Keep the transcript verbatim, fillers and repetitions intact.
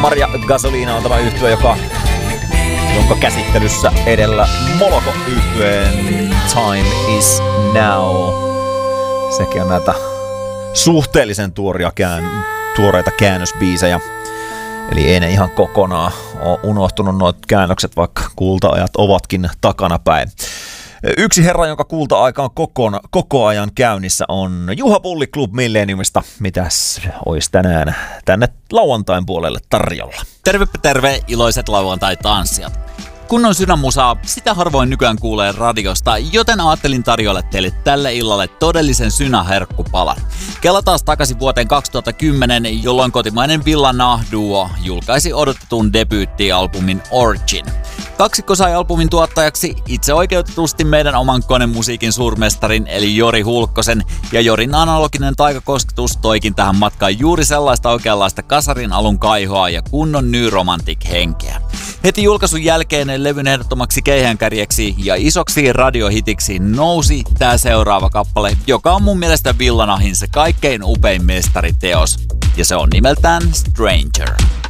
Maria Gasolina on tämä yhtye, joka, jonka käsittelyssä edellä Moloko-yhtyeen Time is Now. Sekin on näitä suhteellisen tuoria kään, tuoreita käännösbiisejä. Eli ei ne ihan kokonaan ole unohtunut noita käännökset, vaikka kulta-ajat ovatkin takanapäin. Yksi herra, jonka kulta-aika on kokona, koko ajan käynnissä, on Juha Pulli Club Millenniumista. Mitäs olisi tänään tänne lauantain puolelle tarjolla? Tervepä terve, iloiset lauantai-tanssijat. Kunnon sydänmusaa, sitä harvoin nykyään kuulee radiosta, joten ajattelin tarjolla teille tälle illalle todellisen synäherkkupalan. Kela taas takaisin vuoteen kaksituhattakymmenen, jolloin kotimainen Villa Nah-duo julkaisi odotetun debyyttialbumin Origin. Kaksikko sai albumin tuottajaksi itse oikeutetusti meidän oman konemusiikin suurmestarin eli Jori Hulkkosen, ja Jorin analoginen taikakosketus toikin tähän matkaan juuri sellaista oikeanlaista kasarin alun kaihoa ja kunnon New Romantic-henkeä. Heti julkaisun jälkeen levyn ehdottomaksi keihäänkärjeksi ja isoksi radiohitiksi nousi tää seuraava kappale, joka on mun mielestä Villa Nahin se kaikkein upein mestariteos, ja se on nimeltään Stranger.